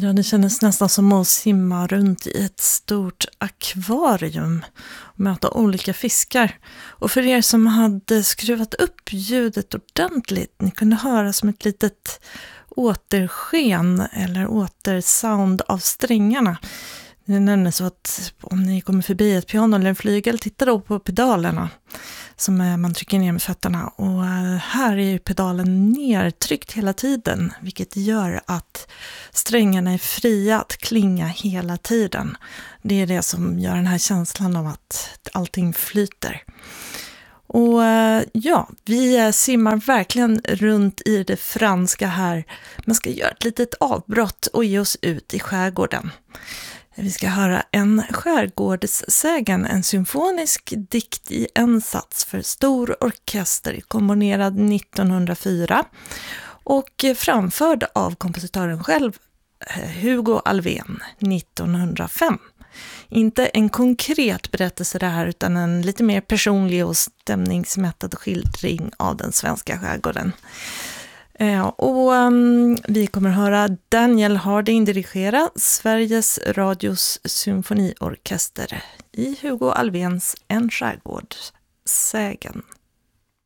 Ja, det kändes nästan som att simma runt i ett stort akvarium och möta olika fiskar. Och för er som hade skruvat upp ljudet ordentligt, ni kunde höra som ett litet återsken eller återsound av strängarna. Det är nämligen så att om ni kommer förbi ett piano eller en flygel, titta då på pedalerna som man trycker ner med fötterna. Och här är ju pedalen nedtryckt hela tiden, vilket gör att strängarna är fria att klinga hela tiden. Det är det som gör den här känslan av att allting flyter. Och ja, vi simmar verkligen runt i det franska här, men ska göra ett litet avbrott och ge oss ut i skärgården. Vi ska höra en skärgårdssägen, en symfonisk dikt i en sats för stor orkester, komponerad 1904 och framförd av kompositören själv, Hugo Alfvén, 1905. Inte en konkret berättelse det här, utan en lite mer personlig och stämningsmättad skildring av den svenska skärgården. Vi kommer höra Daniel Harding dirigera Sveriges Radios symfoniorkester i Hugo Alfvéns En skärgårdssägen.